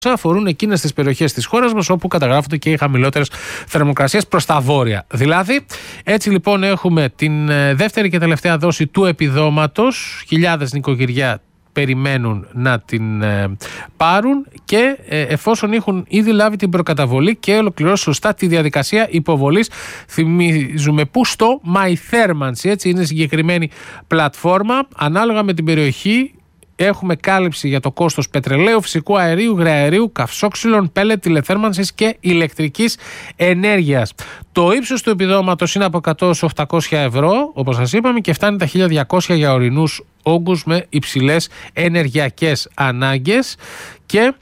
αφορούν εκείνες τις περιοχές της χώρας μας όπου καταγράφονται και οι χαμηλότερες θερμοκρασίες προς τα βόρεια. Δηλαδή, έτσι λοιπόν έχουμε την δεύτερη και τελευταία δόση του επιδόματος. Χιλιάδες νοικοκυριά περιμένουν να την πάρουν και εφόσον έχουν ήδη λάβει την προκαταβολή και ολοκληρώσει σωστά τη διαδικασία υποβολής, θυμίζουμε που στο MyThermancy, έτσι είναι συγκεκριμένη πλατφόρμα, ανάλογα με την περιοχή. Έχουμε κάλυψη για το κόστος πετρελαίου, φυσικού αερίου, γραερίου, καυσόξυλων, πέλετ, τηλεθέρμανσης και ηλεκτρικής ενέργειας. Το ύψος του επιδόματος είναι από 100 έως 800 ευρώ, όπως σας είπαμε, και φτάνει τα 1.200 για ορεινούς όγκους με υψηλές ενεργειακές ανάγκες και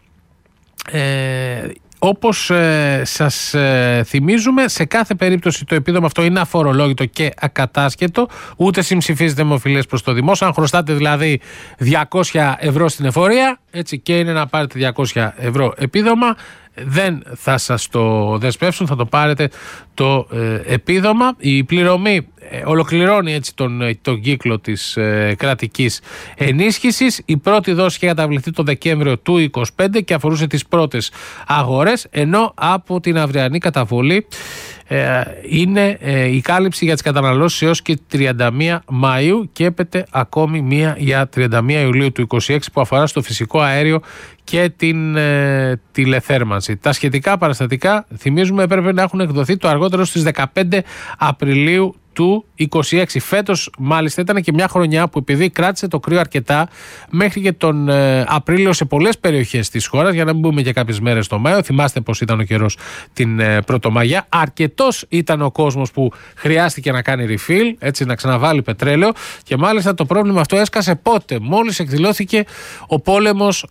όπως σας θυμίζουμε, σε κάθε περίπτωση το επίδομα αυτό είναι αφορολόγητο και ακατάσχετο, ούτε συμψηφίζεται με οφειλές προς το δημόσιο. Αν χρωστάτε δηλαδή 200 ευρώ στην εφορία, έτσι, και είναι να πάρετε 200 ευρώ επίδομα, δεν θα σας το δεσμεύσουν, θα το πάρετε το επίδομα. Η πληρωμή ολοκληρώνει έτσι τον κύκλο της κρατικής ενίσχυσης. Η πρώτη δόση είχε καταβληθεί το Δεκέμβριο του 2025 και αφορούσε τις πρώτες αγορές, ενώ από την αυριανή καταβολή είναι η κάλυψη για τις καταναλώσεις έως και 31 Μαΐου και έπεται ακόμη μία για 31 Ιουλίου του 2026 που αφορά στο φυσικό αέριο και την τηλεθέρμανση. Τα σχετικά παραστατικά, θυμίζουμε, έπρεπε να έχουν εκδοθεί το αργότερο στις 15 Απριλίου του 26. Φέτος μάλιστα ήταν και μια χρονιά που επειδή κράτησε το κρύο αρκετά μέχρι και τον Απρίλιο σε πολλές περιοχές της χώρας, για να μην μπούμε και κάποιες μέρες στο Μάιο, θυμάστε πως ήταν ο καιρός την Πρωτομαγιά, αρκετός ήταν ο κόσμος που χρειάστηκε να κάνει refill, έτσι, να ξαναβάλει πετρέλαιο, και μάλιστα το πρόβλημα αυτό έσκασε πότε? Μόλις εκδηλώθηκε ο πόλεμος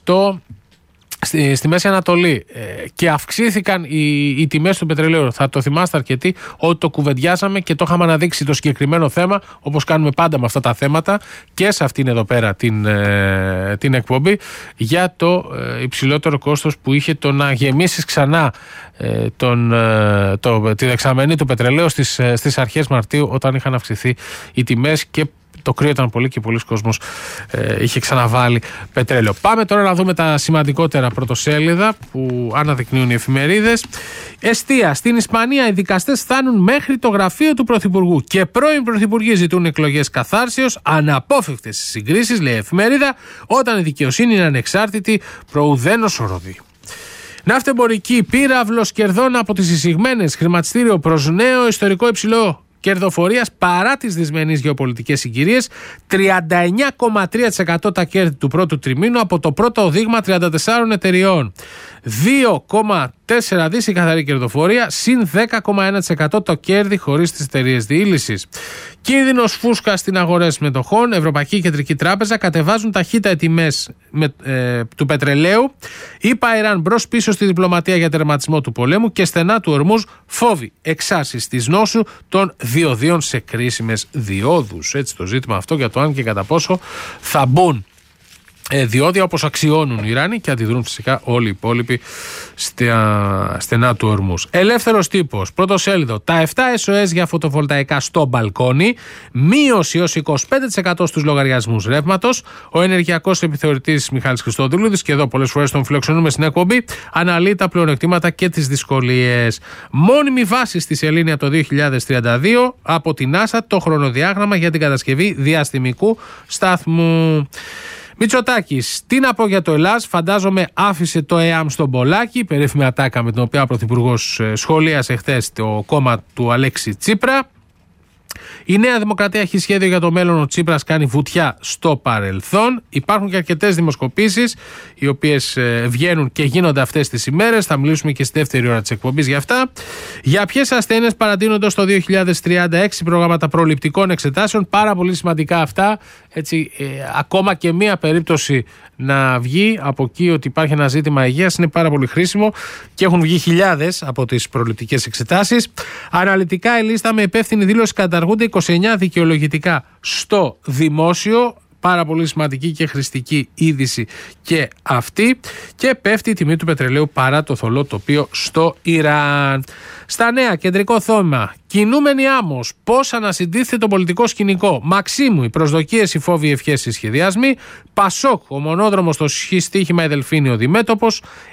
στη Μέση Ανατολή και αυξήθηκαν οι τιμές του πετρελαίου. Θα το θυμάστε αρκετοί ότι το κουβεντιάσαμε και το είχαμε αναδείξει το συγκεκριμένο θέμα, όπως κάνουμε πάντα με αυτά τα θέματα και σε αυτήν εδώ πέρα την εκπομπή, για το υψηλότερο κόστος που είχε το να γεμίσεις ξανά τη δεξαμενή του πετρελαίου στις αρχές Μαρτίου, όταν είχαν αυξηθεί οι τιμές και το κρύο ήταν πολύ και πολλοί κόσμος είχε ξαναβάλει πετρέλαιο. Πάμε τώρα να δούμε τα σημαντικότερα πρωτοσέλιδα που αναδεικνύουν οι εφημερίδες. Εστία. Στην Ισπανία οι δικαστές φτάνουν μέχρι το γραφείο του Πρωθυπουργού και πρώην Πρωθυπουργοί ζητούν εκλογές καθάρσεως. Αναπόφευκτες συγκρίσεις, λέει η εφημερίδα, όταν η δικαιοσύνη είναι ανεξάρτητη, προουδένος οροδεί. Ναυτεμπορική. Πύραυλος κερδών από τις εισηγμένες, χρηματιστήριο προς νέο ιστορικό υψηλό κερδοφορίας παρά τις δυσμενείς γεωπολιτικές συγκυρίες. 39,3% τα κέρδη του πρώτου τριμήνου από το πρώτο δείγμα 34 εταιριών. 2,4 δις η καθαρή κερδοφορία, συν 10,1% το κέρδη χωρίς τις εταιρείες διήλυσης. Κίνδυνος φούσκα στην αγορές μετοχών. Ευρωπαϊκή Κεντρική Τράπεζα κατεβάζουν ταχύτητα τιμές του πετρελαίου. ΗΠΑ Ιράν μπρος πίσω στη διπλωματία για τερματισμό του πολέμου και στενά του Ορμούζ, φόβοι εξάρσεις της νόσου των διοδίων σε κρίσιμες διόδους. Έτσι το ζήτημα αυτό για το αν και κατά πόσο θα μπουν διόδια όπως αξιώνουν οι Ιράνοι και αντιδρούν φυσικά όλοι οι υπόλοιποι στενά του Ορμούς. Ελεύθερος τύπος, πρωτοσέλιδο. Τα 7 SOS για φωτοβολταϊκά στο μπαλκόνι, μείωση έως 25% στους λογαριασμούς ρεύματος. Ο ενεργειακός επιθεωρητής Μιχάλης Χριστόδουλουδης, και εδώ πολλές φορές τον φιλοξενούμε στην εκπομπή, αναλύει τα πλεονεκτήματα και τις δυσκολίες. Μόνιμη βάση στη σελήνη το 2032 από την NASA, το χρονοδιάγραμμα για την κατασκευή διαστημικού σταθμού. Μητσοτάκης, τι να πω για το Ελλάς, φαντάζομαι άφησε το ΕΑΜ στον Πολάκη, περίφημη ατάκα με την οποία ο Πρωθυπουργός σχολίασε χθες το κόμμα του Αλέξη Τσίπρα. Η Νέα Δημοκρατία έχει σχέδιο για το μέλλον, ο Τσίπρας κάνει βουτιά στο παρελθόν. Υπάρχουν και αρκετές δημοσκοπήσεις, οι οποίες βγαίνουν και γίνονται αυτές τις ημέρες. Θα μιλήσουμε και στη δεύτερη ώρα της εκπομπής για αυτά. Για ποιες ασθένειες παρατείνονται στο 2036 προγράμματα προληπτικών εξετάσεων. Πάρα πολύ σημαντικά αυτά. Έτσι, ακόμα και μία περίπτωση να βγει από εκεί ότι υπάρχει ένα ζήτημα υγείας είναι πάρα πολύ χρήσιμο και έχουν βγει χιλιάδες από τις προληπτικές εξετάσεις. Αναλυτικά η λίστα με υπεύθυνη δήλωση καταργούνται 29 δικαιολογητικά στο δημόσιο. Πάρα πολύ σημαντική και χρηστική είδηση και αυτή. Και πέφτει η τιμή του πετρελαίου παρά το θολό τοπίο στο Ιράν. Στα νέα, κεντρικό θέμα. Κινούμενη άμμος. Πώς ανασυντίθεται το πολιτικό σκηνικό. Μαξίμου, οι προσδοκίες, οι φόβοι, οι ευχές, οι σχεδιασμοί. Πασόκ, ο μονόδρομος στο στοίχημα, η Δελφίνη, ο Διμέτωπος.